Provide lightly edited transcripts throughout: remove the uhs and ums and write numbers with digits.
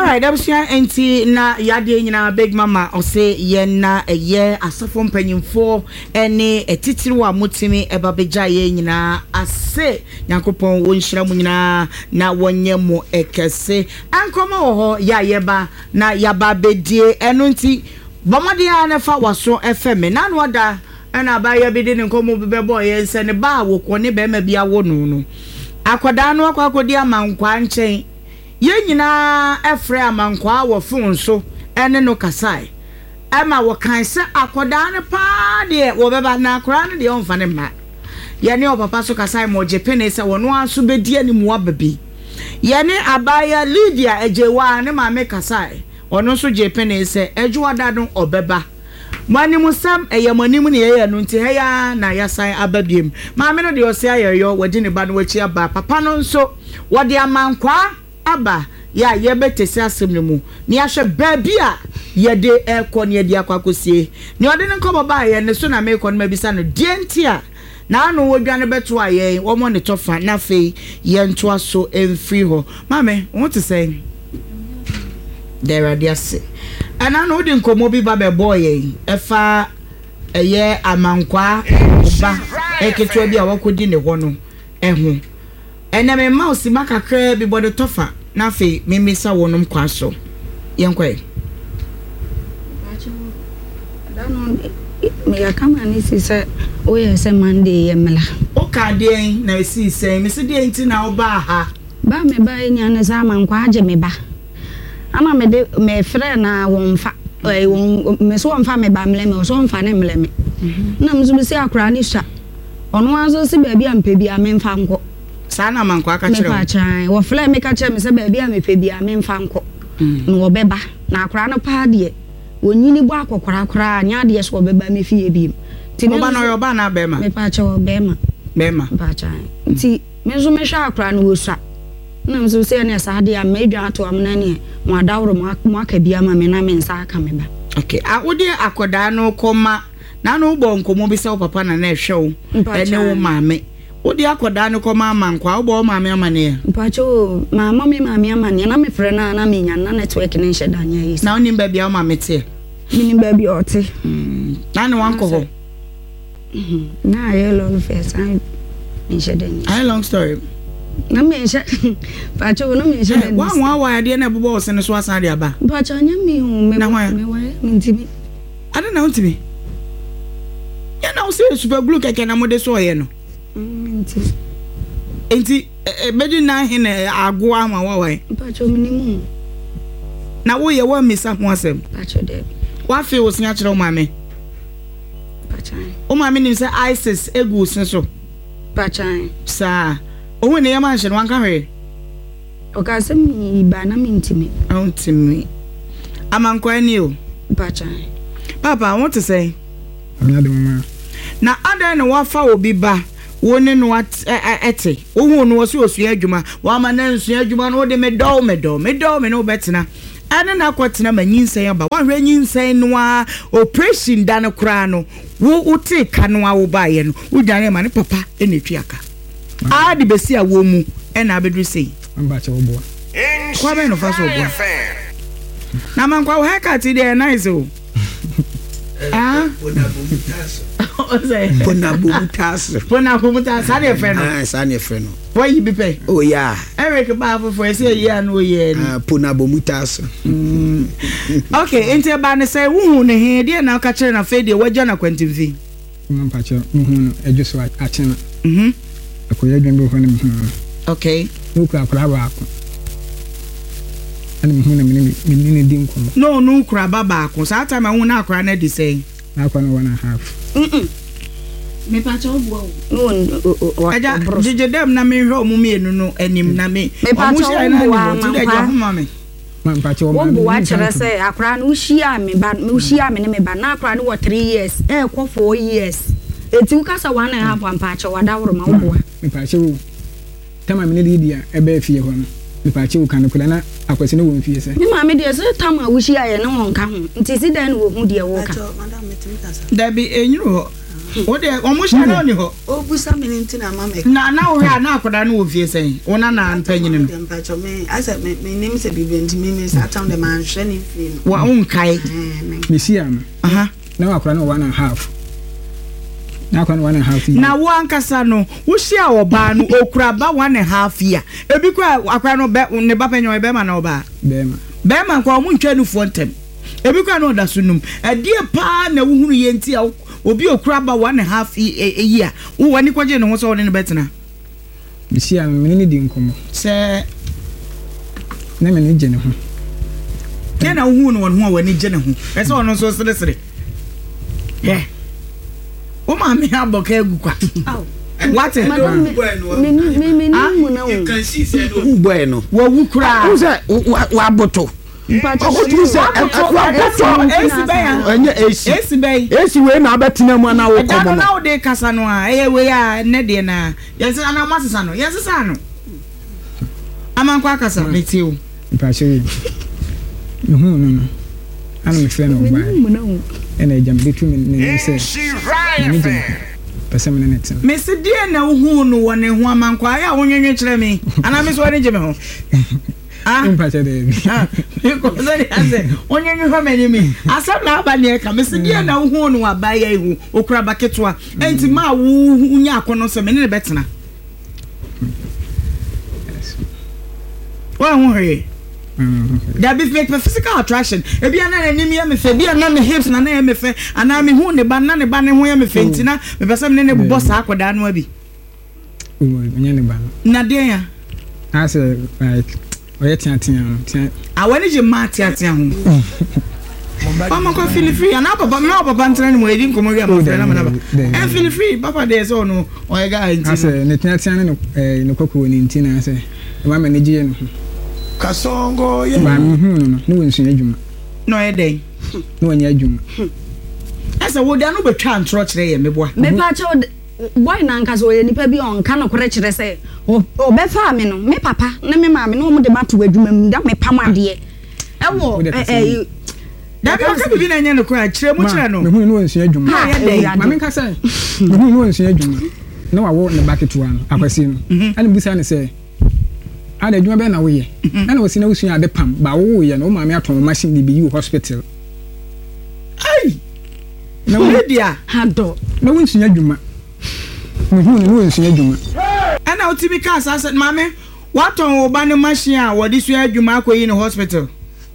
right, abusua enti na yade nyina Big Mama ose ye na eye asafo mpanyimfo ene etitiri wa mutimi eba beja ye nyina ase Nyankopon wonhyira mu nyina na wonye mu ekese ankoma wo ho ya yeba na yaba bedie eno nti bomade ana fa waso FM na no da na ba ya bedi ne nkomo bebebo ye nse ne ba wo ko ne be ma bia wo no akoda no akodi amankwa nchen ye nyina efre amankwa wo fun so ene no kasai ema wo kan se akoda ne pa de wo beba na akora ne de onfa ne ma ye ne opapa so kasai mo jepene se wono aso bedi ani mu ababi ye ne abaya Lydia ejewa ne ma me kasai ono so jepene se ejuwada no obeba mani musam eyamanimu ne ye no nti heya na yasan ababiem ma me no de ose ayeyo wodi ne ba no wachi aba papa no nso wodi amankwa aba ya ye betesi asem ne mu ni ahwe baabi a ye de ekọ ne de akwakosie ni odi ne nkobo ba ye ne so na me ekọ no mabisa no dientia na anu wodwane beto aye wo mo ne tofa na fe ye nto aso emfiri ho mame won to say there are there ana no di nkomo bi ba be boy efa eye amankwa ba eketo bi a wakodi ne ho no eho ena me mouse makakra bi bodo tofa na fe memisa wonum kwa so yenkwe dano me yakama ni sise o ye se Monday yemla o ka de na sise me se de nti na oba ha ba me ba nya na za amankwa age me ba ama me de me frɛ na wonfa me so wonfa me ba mle me so wonfa ne mle me na mzo bi se akra ni sha ono azo se ba bi ampe bi amemfa nko sa na mankwa aka kire me pa chan wo frɛ me ka kire me se ba bi amepe bi amemfa nko no wo beba na akra no pa de wonyini bo akokora nya de so wo beba me fie bi ti no ba no yo ba na be ma me pa cha wo be ma pa chan ti me zo me hwa akra no wo sha na mzo se na sa de am edwa ato am na ne mo adawro mo aka bia ma me na me nsa aka me ba okay a wodi akoda no koma na no bo nkomo bi se wo papa na na ehwe wo ene wo maame wodi akoda no koma amankwa wo bo maame amane mpacho mama me maame amane na me frɛ na me nya na network ne nhye da nya yi na oni ba bia wo maame te mini ba bia ote na ne wanko ho na yellow face I nhye da nya I long story na me nhye pacho no me nhye da nya wa de na bobo se ne so asan de aba pacho nya me hu me ntimi ada na ntimi ya na o se super glue keke na mo de so ye no enti bedu na hene ago ama wawai pacho minimu na wo ye wa misa ho asem pacho de wa fe wo sia kire o maame pacho o maame nim se ISIS egu sin so pacho sa o hu ne yama hye no anka hwe o ka se mi ba na mi ntimi antimi amankwa ni o pacho papa I want to say mama na ada na wa fa obi ba woni no ete ohu no so osua adwuma wa ma na nsua adwuma no de me do me no betena ana na kwatena manyinsen aba wa hwe nyinsen no a operation da no kra no wo uti ka no a wo ba ye no wo dwane ma ne papa enetwi aka a de besi a wo mu na abedu sei amba che wo bo kwa be no fa so bo na man kwa wo haka ti de nice o Pona bumutas. Sa de friend. Sa ne friend. Why you be pay? Oh yeah. Eric ba for say yeah no yeah. Pona bumutas. Okay, enti ba ne say wo ne he de na ka kire na fe de waja na kwantimfi. Mpa che hu edwoso a chena. Akoya dwembe ho ne okay. Nuku akora ba ako. Ani hu na mini di nkomo. No no kura baba ako. Sa time hu na akora na di say. Na akora 1.5. Me pa cho bo no aja jeje dem na me hwe omumienu no anim na me omuhia na ni ti de ja homa me man pa cho ma wo wa kire se akra no hia me ba me hia me ne me ba na akra no 3 years ko 4 years eti u kasa 1.5 pa cho wadawro ma wo me pa cho tama me ne dia e ba fie ho no me pa cho kan kula na akwese ne wo fie se me ma me dia se tama wo hia ye ne won ka ho nti si dan wo hu dia wo ka da bi enyuro What the almost on you. Oh, Busamin Tina Mamma. Now we are not going to know saying, one and penny him. I said, my name is a bibin to me, sat on the man, shining film. One kite. Messiam. Now I can 1.5. Now can 1.5 years. Now one Casano, who share or ban or crab 1.5 year. A big aquano bet on the Bapan or Beman or Bar. Beman, Quamun Chenu Fontem. A big no da sunum. A dear pa, no who yenti will be a crab 1.5 year. Who any question was all in the better. Messiam, many didn't come. Sir, name an engine. Then a woman who when in general. That's all no so solicited. Yeah. Oh, mammy, how about Keguka? What a you can see, said, bueno. Well, who cry? Who's that? What bottle? But what you say? Yes, we are now betting them 1 hour. Now they Casanova, eh, we are Nediana. Yes, and I'm Massano. Yes, Sano. I'm on Quackasa, meet you. If I say, no, I'm a friend of mine. And I jump between me and say, Mr. Dear, no, who no one in 1 man quiet when you tell me, and I miss what in Jimmy. Ah, when you have many me, I said, Labania, Mr. Dear, no, who no, buy a who crab a ketua, and to my woo, Yakono, so many better. Well, worry. That be make my physical attraction. If you are not an enemy, me say, be an the hips and I am a fan, and I'm who the banana banner who am a faintina, because I'm in a boss aqua down maybe. Nadia, I said, like, wait, I wanted your match at him. I'm not feeling free, and up about now, Papa, and waiting, come again, and feel free, Papa, there's all no, or a guy. I said, Nathan, no cocoa in Tina, I say, I'm a Nigerian. Kasongo ye no wonsu adwuma no e den no anya adwuma asa wo dia no betwa ntro kire ye meboa mepa che boy na nka so ye nipa bi on ka no kore kire se o be fa me no me papa na me ma me no mo de mato adwuma mu da me pam ade e wo da bi ka bi na nya no kore kire mu kire no me hu no wonsu adwuma ma me nka se me hu no wonsu adwuma na wa wo ne baketo an akwasi no ani bisa ne se ada adwuma be na wo ye na wo si na wo sua ade pam ba wo ye no ma me aton machine bi yi hospital ai na wo dia hado na wo sua adwuma no wo sua adwuma ana otimi ka asa ma me waton wo ba ne machine a wo di sua adwuma akoyi no hospital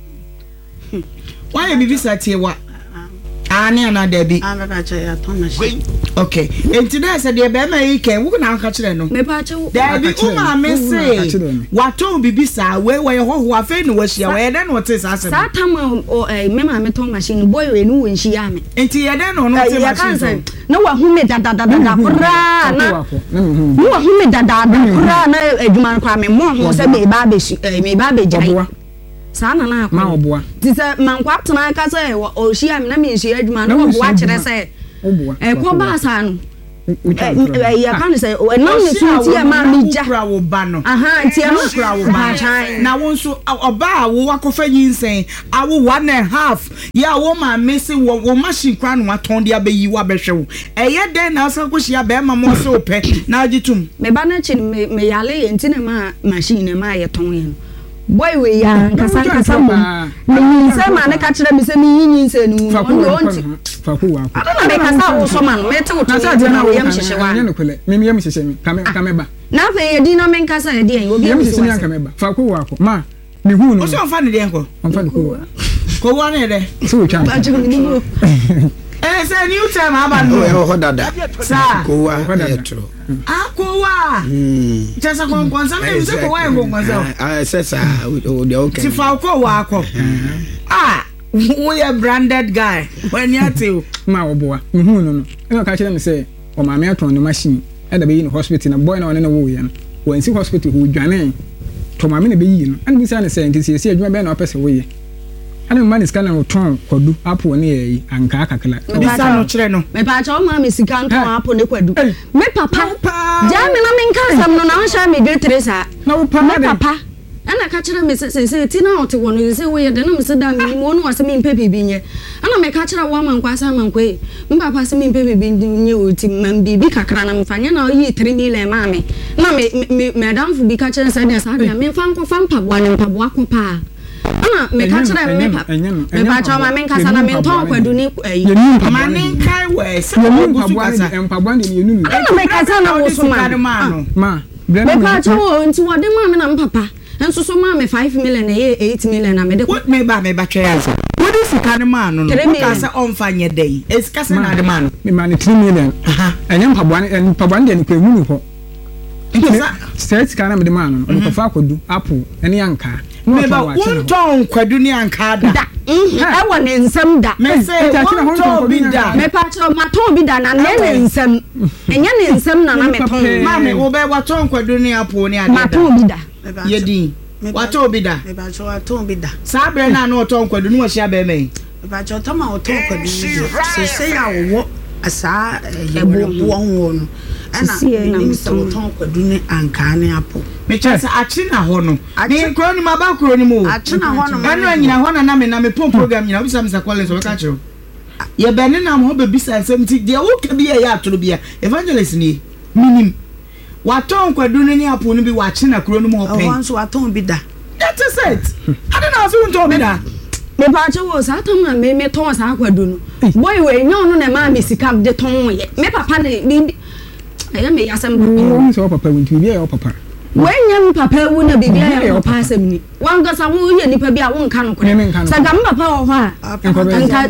why be visa tie wa ani ana da bi aba cha ya ton machine okay enti na se de be ma yi ken wo na nka kire no me pa che da bi o ma me say waton bibi sa we ho afa ni wahia we den no te sa sa tam o me ma me ton machine boy we no wonhia ya me enti ye den no te machine na wa hu me da kura na wa hu me da kura na adwuma kwa me mo ho se me ba be jai sana na akwa ma oboa dise mankwa tena ka se o hia me na me hia adwuma na oboa kire se oboa ko ba sa no ya kan se o na ne so tie ma mi ja kura wo ba no aha tie ma kura wo ba na won so oba wo akofa yinsen awo 1.5 ya wo ma me se wo machine kura no aton dia be yi wa be hwe wo eye den na so ko hia be ma mo so pe na agitum me ba na chi me yale ye ntine ma machine ma ye ton ye boy we ya kasa mo ni se ma ne ka kire me se mi yin se nu onti faku wa ko na me kasa wo so man me te wo to na we yam hyehye wa ne kole me yam hyehye mi kame ba na fe ye di na me kasa ye di en obi yam hyehye mi kame ba faku wa ko ma me hu no o so on fa ne de enko on fa ko wa ne de so wo twa ba ju ni mo say new time aba no ho dada sa ko wa etro akowa jasa konkonsa me se ko wa konkonsa sesa o de okay ti fa ko wa akọ we a branded guy when you tell ma oboa hu no e ka kire me say o ma me aton no machine e da be yi no hospital na boy na one na wo ye no wo nsi hospital ho dwane to ma me na be yi no an bi say na say nti se adwuma be na opese wo ye ana man scan na ton kwadu apo ne yi anka akakala bi sa no kire no me pa cha o ma me sika ton apo ne kwadu me papa ja me na me nka sam no na o sha me de Teresa na wo pa me papa ana ka kira me se ti na ote wono se we de na me se da me mo no ase me mpe bibi nye ana me ka kira wa mankwa asa mankwa e mbapa se me mpe bibi nye oti mam bibi kakra na mfanya na yi 3 million ma me na me damfu bi ka kira se de sa de me fa nko fa mpaboa ne mpaboa ko pa ana me ka kira me ba cha ma me nka sa na me nton kwadu ni ma ne kai we se mpaboa ne ye nunu ana me ka sa na wo so ma me pa cha wo nti wo de ma me na mpapa enso so ma me 5 million na 8 million na me de what me ba twa ya so what is sika ne ma no ka se onfa nye dai esika se na de ma no me ma ne 3 million enye mpaboa ne ne kwa nunu ho nti sika na me de ma no on ko fa kodu apple ene yanka me ba wonton kwadu ni anka da e wo ne nsem da me se wonton bi da me pa cho ma ton bi da na ne nsem enye ne nsem na me ton ma me wo be waton kwadu ni apple ni ade ma ton bi da yedi waton bi da me ba cho waton bi da sa bre na no waton kwadu ni wo hia be me me ba cho to ma waton kwadu ni se ya wo asa yebo won no ana ni se waton kwadu ni anka ni apple me chance achi na ho no ni kro ni maba kro ni mo achi na ho no enu anyina ho na me pom program nyina obisa Mr. Collins o ka chiro ye be ni na mo be bisa nsem ti de wo ka bi ya atoro bia evangelist ni minim waton kwadu ni apo no bi wa achi na kro ni mo pen once waton bi da that is it I don't know so won bi da me ba che wo sa tom na me ton sa kwadu no boy we nya no na ma me sika de ton ye me papa na bi aya me yasam papa so papa won ti bi ya papa wanyam papa wu na bibia ya papa asem ni wanga sa wo ye nipa bi a wo nka no ko sa gam papa wo ho a nka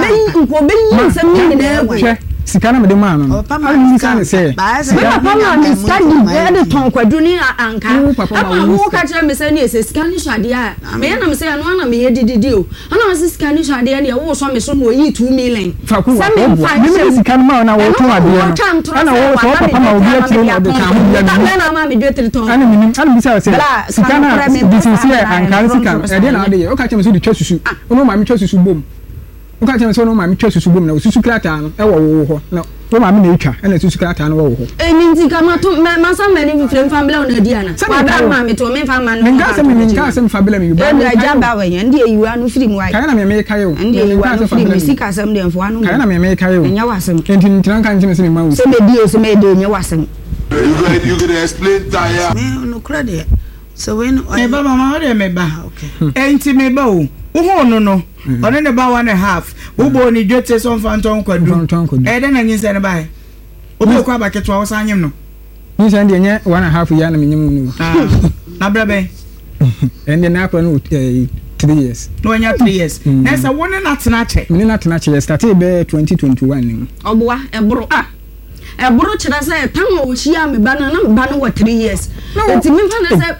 nko be yin sam ni na egwe sika na me de ma no papa ni sika ne se papa na me study e de ton kwadu ni anka papa wo ka kire me se ni ese sika ni hwade a me na me se no na me ye dididi o ana me se sika ni hwade a ne wo so me so no yi 2 million sa me sika no ma na wo ton ade no ana wo so papa ma obi atiro na de kan ho ya na ma me de triton ana minim ana bisa se sika na disisi anka sika e de na ade o ka kire me so de twa susu o ma me twa susu bom o ka tell me so no ma me twa susu bom na susu krata no e wo ho na o ma me na etwa e na susu krata no wo ho nti ka ma to ma sa ma ni frem family na dia na wa da ma me to me fa ma no nka se me family me ba e ja ba we ndi eyiwa no free mu wa ka na me kai o ndi eyiwa no free mu sika sam de mfo anu ka na me kai o nya wasem nti ntiran kan se me ma wo se me di o se me de nya wasem you could explain tire me no credit so when me ba mama o de me ba okay enti me ba o wo no no one ne ba 1.5 wo bo ni dwete so mfanton kwadu e de na nyinse ne ba e obi kwa baketo wo sanyem no nyinse de nye 1.5 ya na menyem no na brabe ende na apro no 3 years no anya 3 years na sa woni na tena che me na tena che started be 2021 ni oboa ebro ebro kira say tan wo hia me ba na ba no 3 years enti me fa na say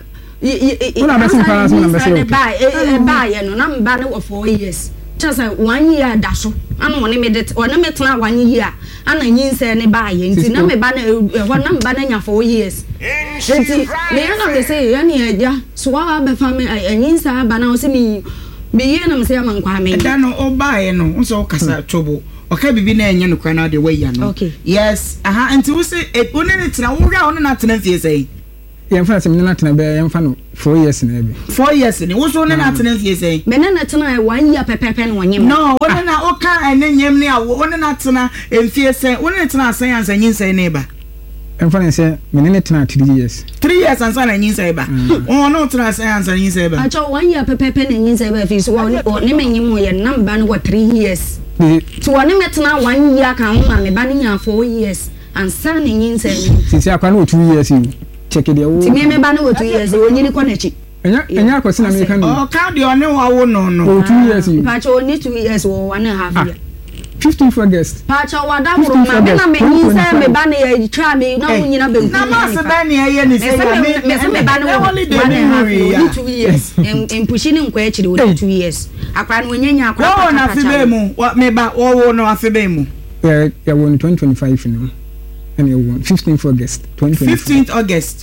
una ba sin para na be say ba ye no na mba na 4 years just 1 year da so ana woni me det woni me tena 1 year ana nyinse ne ba ye nti na me ba na na mba na nya 4 years enti me na me say ya ni eja so wa ba fa me nyinse ba na o se me ye na me say man kwa me da no o ba ye no so kasa chobo okay bibi na enye no kwa na de way ya no yes aha nti wo say one ne tena wo ra one na tena fie say yem fa se me na tena be yem fa no 4 years na be 4 years ni wo so ne na tena fie say me na tena 1 year pepepe no nyem no one na o ka ene nyem ne a one na tena enfie say one tena asan ansa nyinsa ne ba yem fa ne se me ne tena 3 years 3 years ansa na nyinsa ba o no tena asan ansa nyinsa ba acho 1 year pepepe na nyinsa ba fi so ne me nyem ye namba no 3 years so one me tena 1 year kan ma me ba ne nya 4 years ansa na nyinsa sisi akwa no 2 years you check it out ti me ba no 2 years o nyini ko na chi enya akosi na me kan o ka de one wa wo no no 2 years you pa cho ni 2 years wo 1.5 year 15 August pa cho wa da bro ma me na me nyinsa me ba na ye twa me na wo nyina be na ma se ba ne ye ni se me ba na holiday ni 2 years em pushini nkwa e chiri wo 2 years akwa na onyenya akwa wo na fibe mu me ba wo no afibe mu ya wo 2025 ni and you won 15th August 2025 15th August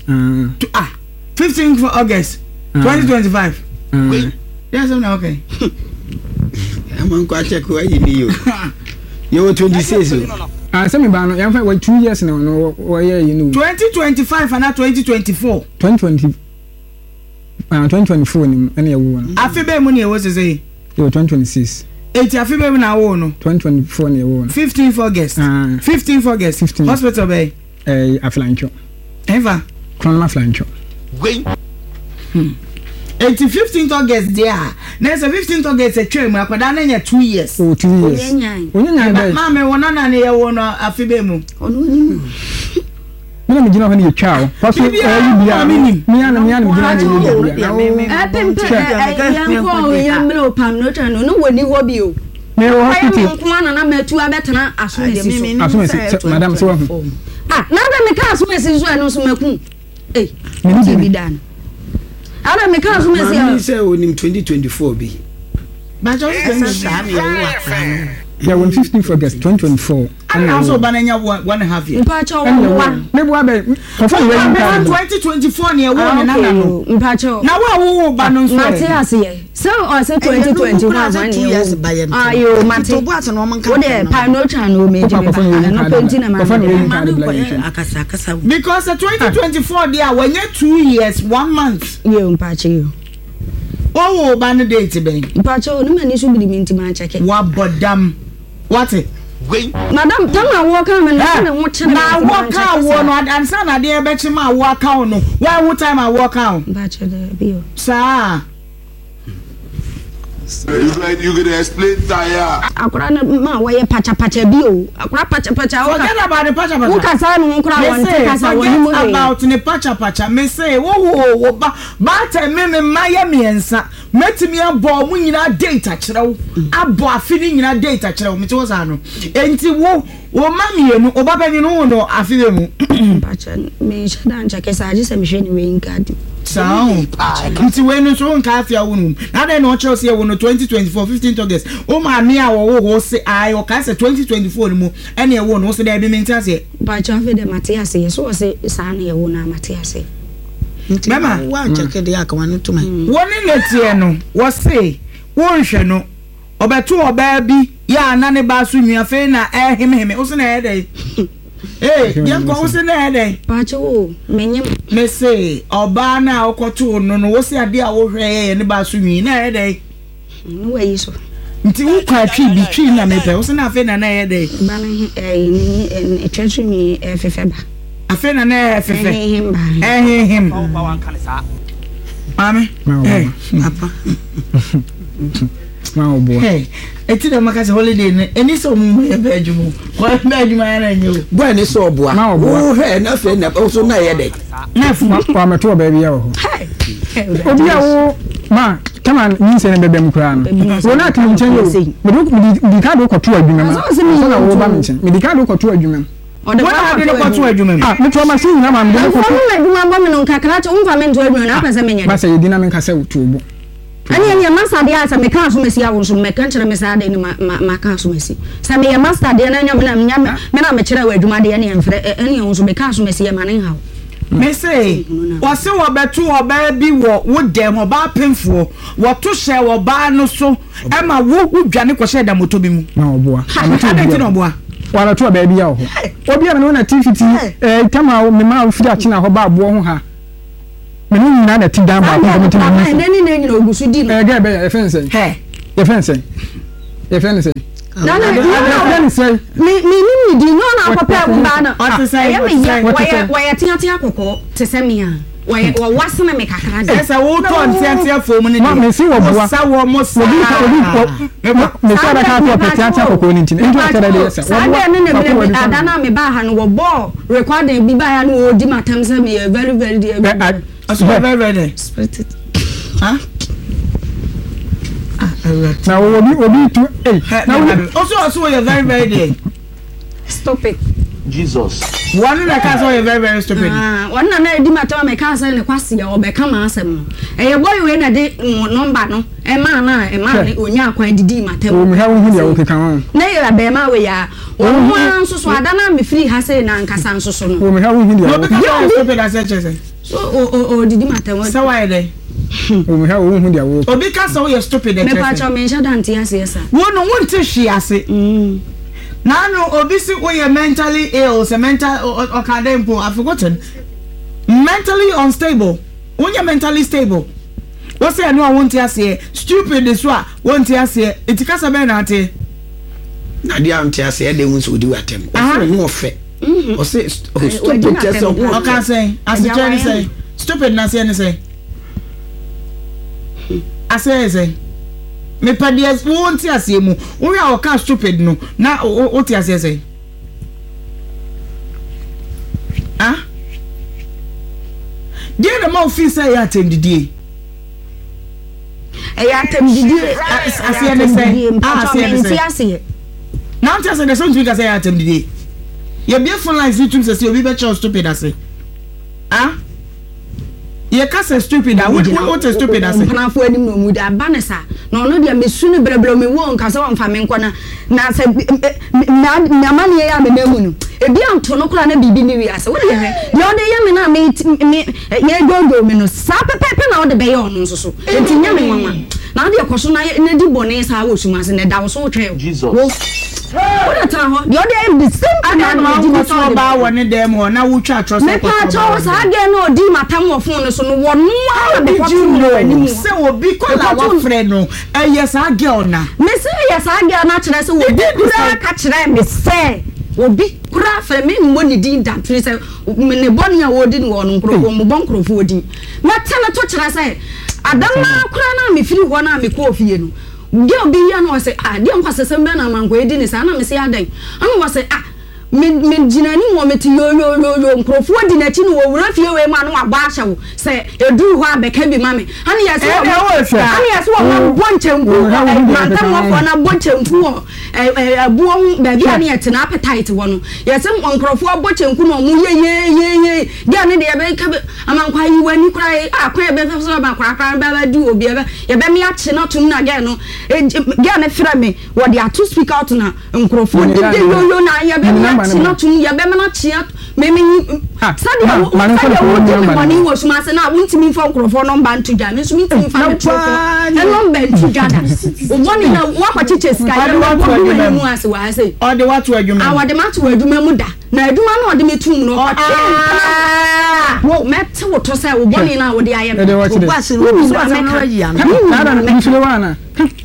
15th August 2025 yes I'm okay I'm going to check where you you 26 say me ba no yam fa 2 years now no why you know 2025 and 2024 2020 2024 ni ene ye wo no afi be mu ne ye wo se say yo 2026 eti afi be mu na wo no 2024 ni ye wo no 15th August 15th August 15. Hospital bay aflancho eva kronma aflancho eti 15th August there na so 15th August etwa mu akwada na nya 2 years 2 years onye be ma me wona na ne ye wo no afi be mu ono ni mina me gina ho ne ye twa kwaso bia miana me gina ne yanko yamlo pamnota no woni ho bio me wo hospital ko ana na metu abetena asomesi madam so na da me ka asomesi so eno so maku me bi dan ana me ka asomesi a say onim 2024 bi ba jo yeah, when 15th August 2024. I also bananya 1.5 years. Mpacho wa. Maybe wa be. Ofa we 2024 ne wo ne na no. Mpacho. Na wo banon so. Mate ase. So or say 2021 2 years by yen. Ayo mate. To buat no man kan. Wo de pano chan o meje. No penti na man. Akasa. Because 2024 there when you 2 years 1 month. Yo mpacho. Wo ban date ben. Mpacho no mani so bi minti ma check. Wa bodam. What it? Madam, tell me what kind of na walk out no ansa na de be chi ma walk out no. Why what time I walk out? Bachelor bio. Sir. You gonna explain tire. Akura na ma wa ye pacha bio. Akura pacha. Forget about the pacha. Who ka say no nkura won te ka say won mu about the pacha. Me say wo ba ta me maye miensa. Metimi abo mu nyina date akyerew. Abo afini nyina date akyerew. Me ti wo sa no. Enti wo ma mienu obabani no no afire mu. Pacha me shada ncha kesa aje se me hwe ni we nkadi. Sound. Nti we no so nka afia wo no. Na dey no Chelsea wo no 2024 15th August. O ma me a wo se ai o ka se 2024 ni mu ene wo no so dey be maintain se. Pacha fe de Matias ye so se sa na ye wo na Matias. Mama wa check dey aka wan to me. Woni netie no wo se wo hwe no obeto oba bi ya na ne ba so nwia fe na heme o se na e dey. Yan ko se na e dey. Pacha wo menyem me say oba na okoto no wo se ade a wo hwe ne ba so nwi na e dey. No way so. Nti wo kwa twi na me pe wo se na fe na e dey. Ba na ni etwensu mi fefe ba. Afe na na fefe. Him. Mami. Papa. Ma obo. Hey, eti da makase holiday ne eni so mu e ba adwumu. Ko ba adwuma ya na nyew. Boy ni so obo. Wo he na fe na so na ye dey. Na fu Kwa meto ba bia ho. Obi a wo ma kama ni se ne bebem kura no. Wo na tumi nchen yo. Me ka do koto adwuma ma. So na wo ba me nchen. Me ka do koto adwuma. Wọ́n á dín ní kọ́tù ẹ̀dùnmẹ̀ mi. Mi tí wọ́n ma sí ìyá màá mi dín ní kọ́tù. Fọ́nmù ẹ̀dùnmọ̀ bọ́ mi nù kakra tí òun fà mí ntọ́ ẹ̀dùnmẹ̀ náà pẹ̀sẹ̀ mi yẹn. Bá sẹ yẹ dín náà mi nka sẹ́ òtún òbó. Ẹni yẹn master deɛ asɛ meka asomasi awo nso meka nkyerɛ me saa de ne maka asomasi. Sɛ me yɛ master deɛ na nya me na me kyerɛ wɔ adwuma deɛ ne yɛmfrɛ ɛne yɛn nso meka asomasi yɛ ma ne nhaw. Me say wɔse wɔbɛto ɔbaa bi wɔ wo dɛm ɔbaa pemfoɔ wɔto hyɛ ɔbaa no so ɛma wo dwane kɔhyɛ da moto bi mu. Na ɔboa. Adɛnti na ɔboa. Wala to ba bia ho. Obi a me no na tifiti tama me ma ofiri achi na ho ba abo ho ha. Me no nyina na ti dan ba ko komiti na. Nani na nyina ogusu di no. Ga be ya fense. Ya fense. Na say. Me di no na papa wo ba na. O te say. Waya tia kokko te se me a. Waya wasna me kakra. Esa wo to tia fom ni. Ma me si wo boa. Sa wo mo sa. Me sa da ka to tia kokko ni tin. Ndu atara de esa. Sa de ne me adana me ba ha no wo bo recording bi ba ya no odi matam se me very very dear. Very. Huh? Now obi to now also you're very dear. Stop it. Jesus. One na ka so you're very stupid. One na edi matam me ka say ne kwase ya obeka ma asem no. Eye boy we na de number no. E ma na onya akwan didi matam. O me ha wo hu dia wo keka ho. Na ye be ma we ya. O ho anso so adana me free ha say na nkasa anso so no. O me ha wo hu dia. No because you're stupid as such as. So o didi matam. So why dey? O me ha wo hu dia wo. Obi ka so you're stupid as. Me pa cha me shada anti ase esa. Wo no won te hwe ase. Now no obi si we are mentally ill, so mental or kadempo I've forgotten. Mentally unstable. When you're mentally stable. What's say no won't ase stupid this wa won't ase etikasa be na ate na dia am ase de won so di watem o fe o say stupid just o ka say as you say stupid na say say me padias won't ase mu we are ka stupid no na o ti ase say Dear the mouth feels say atem didie atem didie say now tell us the something we can say atem didie you be phone lines you say obi be stupid as you can say stupid what is stupid as na fo anim no mu da banesa no no dia mesu ne brebro me wo nka se won fa me nkona na se na mane ya me namu no ebi anto no kura na bibi ni wi ase wo de he de o de ye me na me ye gogo me no sa pepe na o de be ye ono so enti nya me nwanwa na de koso na di bone sa wo suma se ne da wo so twe Jesus. What a time, the other the same I don't know about one of them or now we chat trust. Me pa Charles again no di matam of phone so no one did you know say obi kola wa friend no yes a girl na me say yes a girl na kire say obi kura ka kire me say obi kura fa me mboni din da tire say me ne boni a wodi no no nkrofo mo bon nkrofo odi me tele to kire say adama kura na me firi ho na me ko ofie no girl bi ya no say dey nkwasese mbe na manko edi ni sa na me say adan anu wa say me jinani wo meti yo nkrofo di na chi no wo wura fie we ma no aba ahya wo say edu ho abeka bi mame ani ya say wo bonchempu ma ta mo fo na bonchempu wo abuo ba bi ani ete na appetite wo no ya say nkrofo bonchempu no mu ye dia ne de be ka amankwa yi wani krai akwa be fe so ba kra ba di obi be ya be me achi na tum na ge no ge ne fra me wo de atu speak out na nkrofo de yo na ya be not to ya be na chia me sadia money was ma se na wuntimi for nkrofo number to ja me so mitimi fa nkrofo e number to ja da o money na wa kwa chiche sky wa mu ase wa say o de what to adwuma awade ma to adwuma mu da na adwuma na o de metum no wo mete wo to say wo money na wo de aye wo kwase wo so na yi ya na mishile wana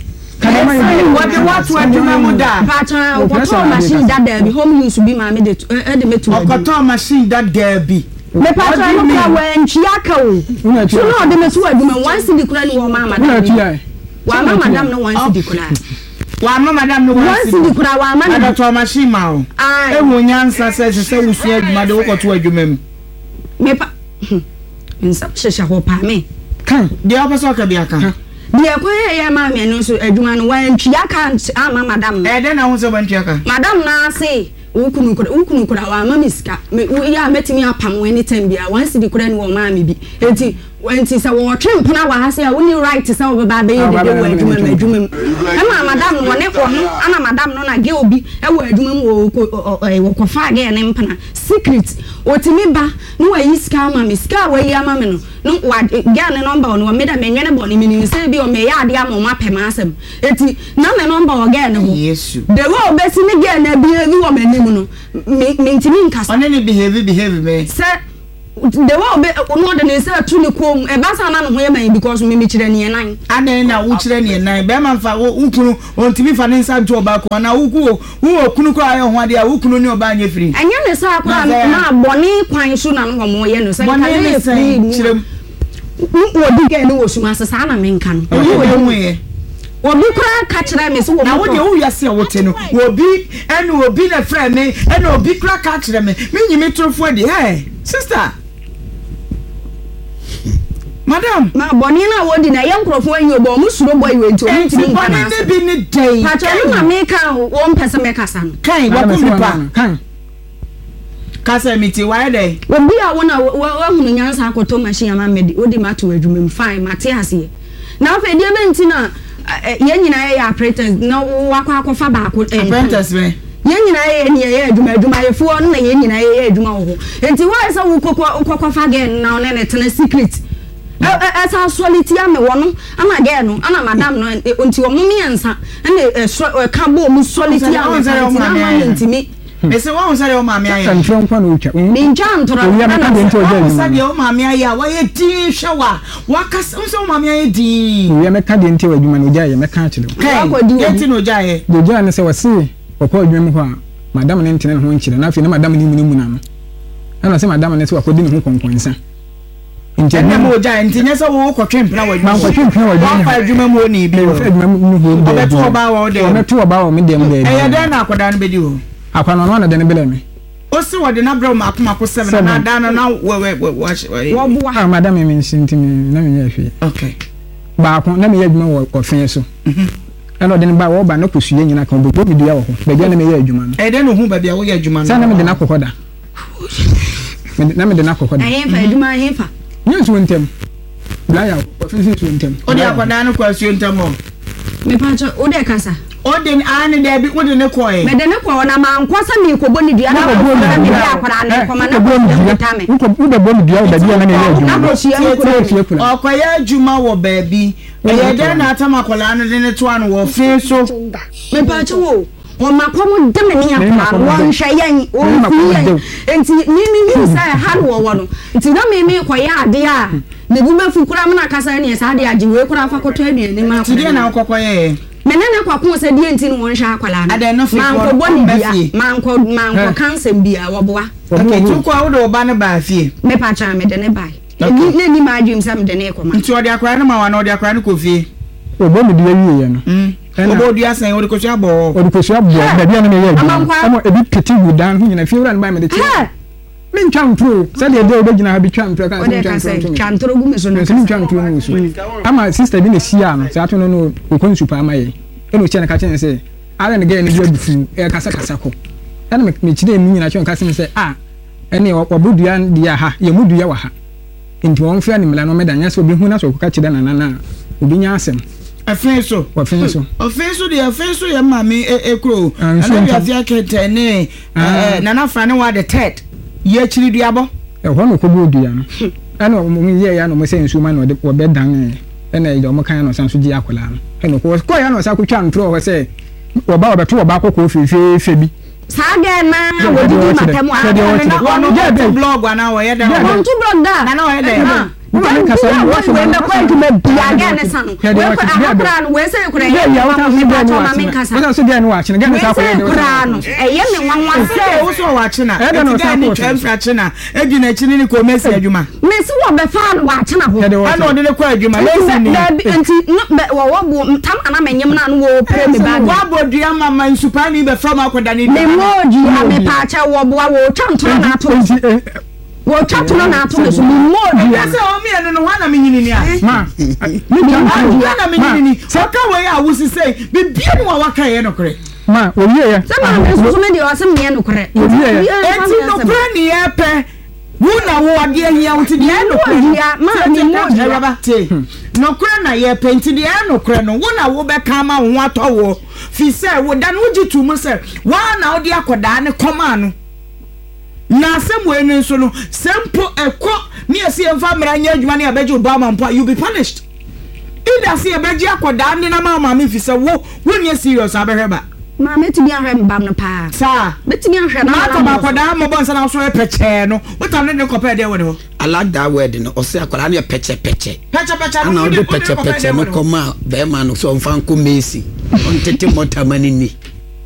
what to adwuma mu da pacha okoto machine that there be home use be ma me de metum okoto machine that there be me pacha no ka wen chiaka o so no de metu adwuma once di kura ni wo ma madam wa ma madam no once di kura wa ma madam no once di kura wa ma na to machine ma o e wo nyansa se wusu adwuma de okoto adwuma mu me pa nsa shesha ho pa me kan de obaso ka bia kan dia ko ya ma me no so adwuma no wan chiaka ama madam de na ho se wan chiaka madam na say ukunu kura wa ma miska me ya metimi apam anytime bia once di kura ni wo ma me bi enti wenti sa wo twempna wa ha say woni right sa wo ba be ye de wo adwuma ama madam no ne ko no ana madam no na ge obi e wo adwuma mu wo ko fa ge ne mpana secret otimi ba no wa yiska ma miska wa yi ama me no wa ge ne number no me da me nwene bo ne me say bi o me ya ade ama ma pem asem enti na me number o ge ne ho yesu de wo be si ne ge na bi wo me nim no me ntimi nkasa one ne behave me say the wo be no de say tu ne kom e ba sa na no ho man because me kire ne nan adan na wo kire ne nan be man fa wo kunu ontimi fa ne nsa to ba ko na wo kunu ko ayo ho ade a wo kunu ne oba anya firi anya ne sa kwa na boni kwan so na no mo ye no say ka ne firi kire wo di ge ne wo suma sa na me nka no wo ye obi kura ka kire me so wo na wo de wo yase wo te no obi na fra me obi kura ka kire me nyimi trofo de sister madam ma boni na wodi na yankrofo anyi obo mu suro boy we nti o ntimi nkana ne bi ni day pa cha no me ka wo mpese me kasa no kai wa ko pa kasa miti wa dey obi a wona wa hunu nyansa akoto machine ama medi odi ma to adwuma fine mate ase na fa die be nti na ye nyina ye apprentice na wakwa akofa ba ko apprentice me ye nyina ye adwuma ye fo no na ye nyina ye adwuma wo enti wa sa wo kokwa fa gen na ne tena secret esa soliti ame wono ama ge no ana madam no enti wo mumi ensa na ka bo mu soliti ame na ntimi me say won say o maame aye kan tro nkwa no utwa me ncha ntoro ya me ka de nti oja ni say o maame aye a wa ye tin hwewa wa ka say o maame aye din ya me ka de nti o adwuma no oja ye me ka akire ye tin oja ye oja ne say wase okọ adwuma mu ho a madam ne ntene ho nkire na afi na madam ni mu na no ana say madam ne say wakodi ne ho konkonsa ntene mo oja ntene say wo kotwe mpna wa adwuma man kotwe mpna wa adwuma wa fa adwuma mu ni bi o adwuma mu ho obeto oba wa o de obeto oba wa me de me e ye den na akoda no bedi o akwana no na de ne bele me o si wo de na bro makoma ko 7 na da no na wo bo ha madam me nsintimi na me ya hwe okay ba ko na me ya adwuma wo ofin so ana de ne ba wo ba na kosuye nyina kan bo bi dua wo ho ba na me ya adwuma no e de no hu ba bia wo ya adwuma no sa na me de na kokoda na me de na kokoda ayen fa adwuma ayen fa nyi so ntem bla ya ofin so ntem o de akoda no kwa so ntem o me pacha o de kasa o de ani de bi wo de ne ko e me de ne ko na ma nkwasa mi ko boni dua na ko me de akwara ne ko ma na ko tame wo de boni dua da bia na me ya adwuma na ko sia ko o ko ya adwuma wo ba bi e ye de na atama kola no de ne to an wo fin so me pacha wo o ma ko mo de me ni akwa won hwe yan o fi yan enti ni say ha wo no enti na me ko ya ade a ne bu mafu kura me na kasa ne sa ade agi we kura fa koto anu ni ma ko ti de na kokko ye menene kwa ko se die enti no won hwe akwala no man ko boni bia man ko kansem bia wo boa okay tu ko wo do ba ne ba fie me pacha me de ne bai ne ni ma adwim sam de ne ko ma nti o de akwara no ma wa no de akwara no ko fie o bo me dua wie ye no obo dua san o de ko sua bo da bia na me ya adwuma ama ebi peti gudan hu nyina fie wura no ba me de che me ntwantro se de de obegina ha bi twantro kan twantro gu me so no twantro mu so ama sister bi na sia no se ato no no okon super ama ye eno che na ka chen se ara ne ge ne bi abufu e kasa ko ana me chide mu nyina che on kasa se ene obodua dia ha ye mudua wa ha nti won fia ne mela no medanya se obi hu na so ka chide na obi nya asem afenso de afenso ye mame ekro ana bi afia ketene nana fa ne wa the third ye chiri duabo ho no ko bodua no ana mo ye ya no mo se nsu ma no de wo bedan ena ye mo kan no san so ji akola no eno ko ya no sa ko twa ntro ho se wo ba obeto wo ba ko fe bi saga na wo di matemu a blog ana wo ye da wo to blog da na wo ye da Woman kasa wo so we na kwa ntume bia ga ne sanu we ko akra no we se kura ye wa mo ba to ma men kasa wo so dia no wa chine ga ne sa ko ye kura no eye me wanwa se wo so wa china e ga ni twemfra china e di na chini ni ko mesi adwuma me se wo be fa no wa china ho ana o de ne kwa adwuma mesi ni enti wo bu tam ana menyem na no wo pre me ba wa bodua mama nsupa ni be from akoda ni me moji ha me pa cha wo bo wo twantro na to wo twatoro na ato so mo dia se o mi eno no wana menyini ni a ma mi wana menyini so ka we a wo sisei bibia no wa ka ye no kore ma o ye ya se ma so me de o se me no kore eti no kore ni e pe wo na wo ade ahia wo ti de no kore ma ni mo dia ba te no kore na ye pe ti de no kore no wo na wo be ka ma wo atowo fi se wo da no gi tu mu se wa na wo de akoda ne koma no na semwe nso no sempo ekọ mi esi emfa mra nya adwuma ne abeje obama mpo you be punished ida si abeje akoda ne na ma mi fi se wo nya serious abeheba ma metimi ahwe mbam no pa sa metimi ahwe na ma ta akoda mo bon sa na so peche no utam ne kopa de woni ho I like that word no o se akoda ne peche no peche no koma be ma no so mfa nko mesi on tete motamani ni